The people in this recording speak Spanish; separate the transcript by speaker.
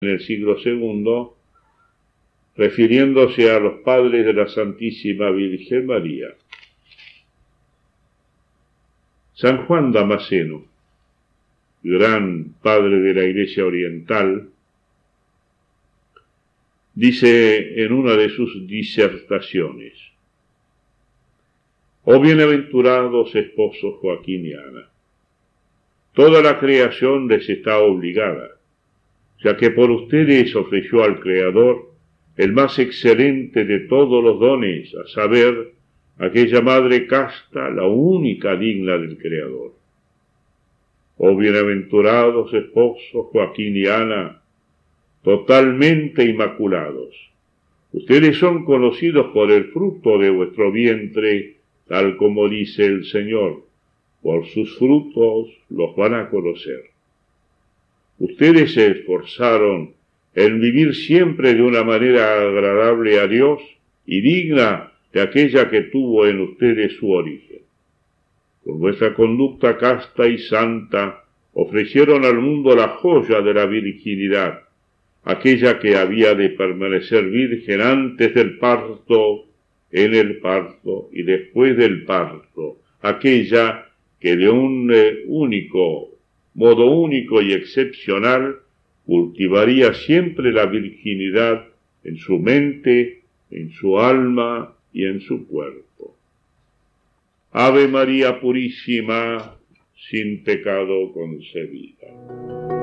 Speaker 1: en el siglo II, refiriéndose a los padres de la Santísima Virgen María. San Juan Damasceno, gran padre de la Iglesia Oriental, dice en una de sus disertaciones: «Oh bienaventurados esposos Joaquín y Ana, toda la creación les está obligada, ya que por ustedes ofreció al Creador el más excelente de todos los dones, a saber, aquella madre casta, la única digna del Creador. Oh bienaventurados esposos Joaquín y Ana, totalmente inmaculados, ustedes son conocidos por el fruto de vuestro vientre, tal como dice el Señor, por sus frutos los van a conocer. Ustedes se esforzaron en vivir siempre de una manera agradable a Dios y digna de aquella que tuvo en ustedes su origen. Con vuestra conducta casta y santa ofrecieron al mundo la joya de la virginidad, aquella que había de permanecer virgen antes del parto, en el parto y después del parto, aquella que de un modo único y excepcional cultivaría siempre la virginidad en su mente, en su alma y en su cuerpo. Ave María Purísima, sin pecado concebida».